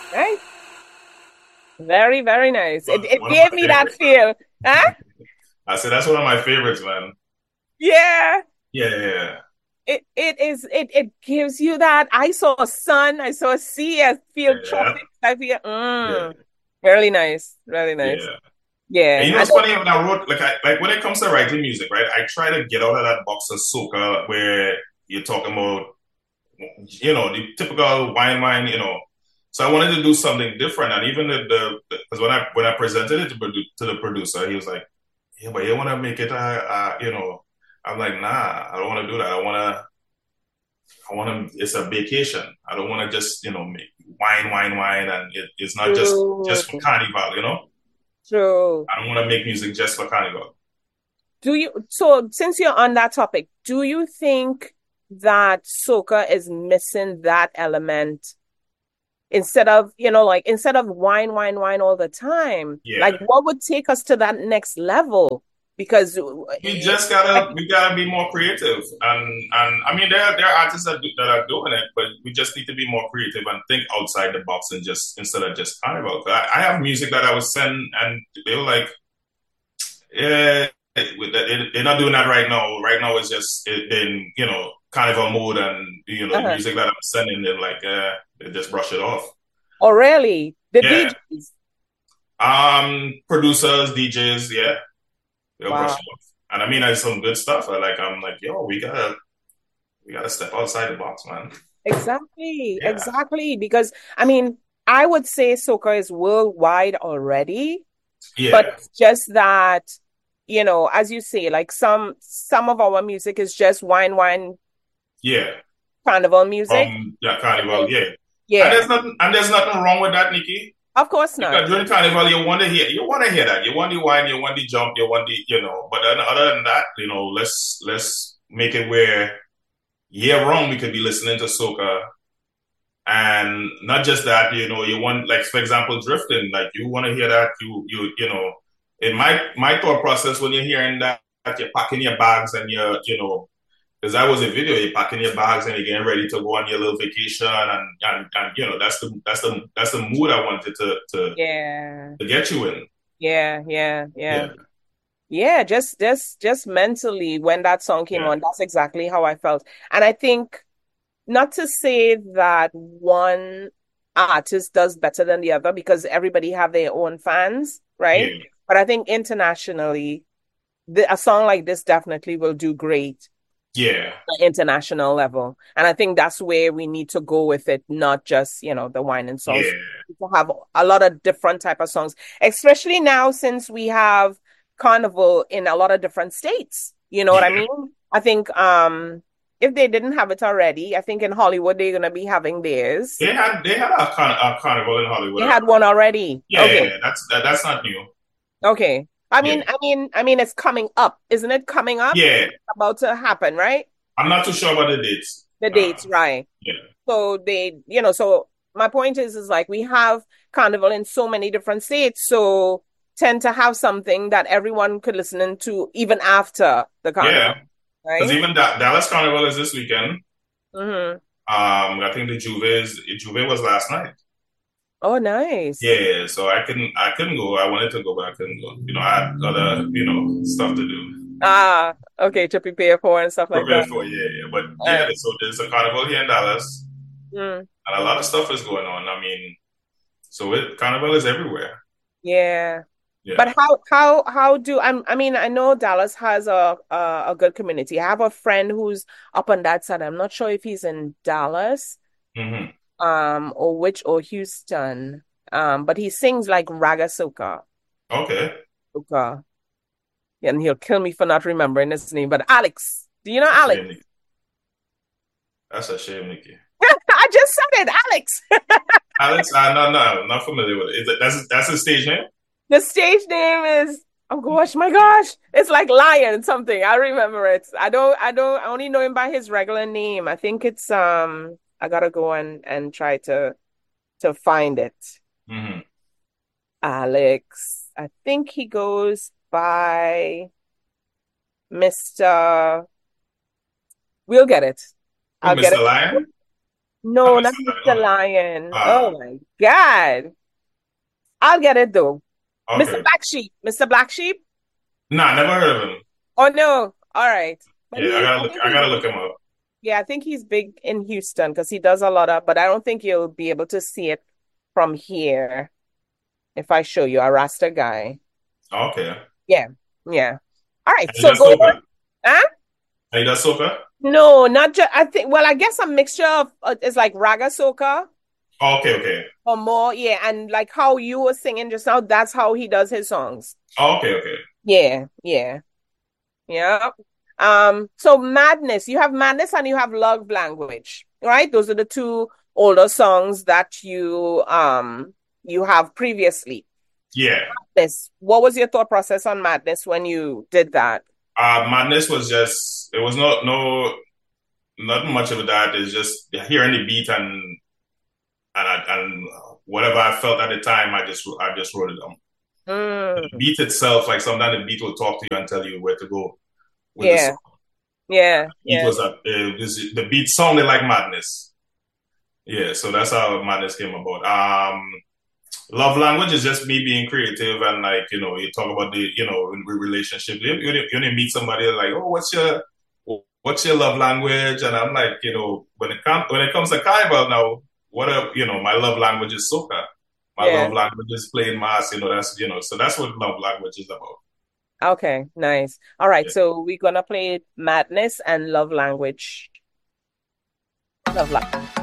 Right? Very, very nice. It One of my gave me that favorites. feel. Huh? I said that's one of my favorites, man. Yeah. Yeah, yeah, yeah. It gives you that. I saw a sun, I saw a sea, I feel Yeah, tropics, I feel yeah, really nice. Really nice. yeah. And Yeah. you know I what's don't funny when I wrote like when it comes to writing music, right? I try to get out of that box of soca where you're talking about the typical wine, So I wanted to do something different, and even because when I presented it to the producer, he was like, "Yeah, but you want to make it I'm like, "Nah, I don't want to do that. I want to. It's a vacation. I don't want to just make wine, and it's not just for true. carnival. True. I don't want to make music just for carnival. Do you, so since you're on that topic, do you think that soca is missing that element instead of, like instead of wine all the time? Like Yeah, what would take us to that next level? Because we gotta be more creative, and I mean there are artists that are doing it, but we just need to be more creative and think outside the box and just instead of just carnival. I have music that I was sending, and they were like, yeah, they're not doing that right now. Right now it's just in carnival mode, and the uh-huh. music that I'm sending, they're like, they just brush it off. Oh, really? The Yeah, DJs. producers, DJs, yeah, they'll brush Wow. it off. And I mean, there's some good stuff. I'm like, yo, we gotta step outside the box, man. Exactly. Yeah, Exactly. Because I mean, I would say soca is worldwide already, but yeah, it's just that, as you say, like some of our music is just wine, yeah. carnival music. Yeah, And carnival, then, yeah. And yeah, there's nothing wrong with that, Nikki. of course not. Because during carnival, you want to hear that. You want the wine, you want the jump, you want the. But then other than that, let's make it where year round we could be listening to soca, and not just that. You want, like, for example, drifting. Like, you want to hear that. In my thought process when you're hearing that you're packing your bags and because that was a video. You're packing your bags and you're getting ready to go on your little vacation, and that's the mood I wanted Yeah. to get you in. Yeah, yeah, yeah. Yeah, Yeah, just mentally when that song came yeah, on, that's exactly how I felt. And I think not to say that one artist does better than the other because everybody have their own fans, right? yeah, But I think internationally, a song like this definitely will do great yeah, at the international level. And I think that's where we need to go with it, not just, the whining songs. yeah, To have a lot of different type of songs, especially now since we have carnival in a lot of different states. You know what I yeah. mean? I think if they didn't have it already, I think in Hollywood they're gonna be having theirs. They had a carnival in They Hollywood had already. one already. Yeah, yeah, Okay. yeah. That's not new. Okay. I Yeah, mean, it's coming up, isn't it? Coming up? yeah. About to happen, right? I'm not too sure about the dates. The dates, right? Yeah, So so my point is like we have carnival in so many different states, so tend to have something that everyone could listen to even after the yeah. carnival, Because right? even Dallas Carnival is this weekend. Mm-hmm. I think the Juve was last night. Oh, nice. Yeah, so I couldn't go. I wanted to go, but I couldn't go. I had other stuff to do. Ah, okay, to prepare for and stuff like Prepare that. for, yeah, yeah. But All yeah, right. so there's a carnival here in Dallas, Mm, and a lot of stuff is going on. I mean, so carnival is everywhere. yeah. But Yeah. how do I mean I know Dallas has a good community. I have a friend who's up on that side. I'm not sure if he's in Dallas. Hmm. Or Houston. But he sings like Raga Soca. Okay. Soca. And he'll kill me for not remembering his name. But Alex. Do you know That's a Alex? shame, Nikki. That's a shame, Nikki. I just said it, Alex. Alex, no, not familiar with it. That's a stage name? The stage name is, oh gosh, my gosh. It's like Lion something. I remember it. I only know him by his regular name. I think it's I gotta go and try to find it. Hmm. Alex. I think he goes by Mr. We'll get it. Who, I'll get Mr. it. Lion? I'm No, not Mr. Mr. Lion. Lion. Ah, Oh my God. I'll get it though. Mr. okay. Black Sheep. Mr. Black Sheep? Nah, never heard of him. Oh no. All right. But Yeah, I think I he's gotta look big. him up. Yeah, I think he's big in Houston because he does a lot of, but I don't think you'll be able to see it from here if I show you a Rasta guy. Okay. Yeah. Yeah. All right. And he So does go on. soca. Huh? And he does soca. No, not just, I think, well, I guess a mixture of, it's like raga soca Okay, okay. or more. Yeah. And like how you were singing just now, that's how he does his songs. Okay, okay. Yeah. Yeah. Yeah. So Madness, you have Madness and you have Love Language, right? Those are the two older songs that you have previously. Yeah. This, what was your thought process on Madness when you did that? Madness was just it was not much of that. It's just hearing the beat and whatever I felt at the time, I just wrote it down. The Mm, beat itself, like sometimes the beat will talk to you and tell you where to go with the yeah, song. yeah, Beat yeah. was the beat sounded like Madness. Yeah, so that's how Madness came about. Love language is just me being creative and like you talk about the relationship. You meet somebody like, oh, what's your love language? And I'm like, when it comes to Kaiba now, my love language is soca. My Yeah. love language is playing mass. So that's what love language is about. Okay, nice. All right, Yeah. so we're gonna play Madness and Love Language. Love Language.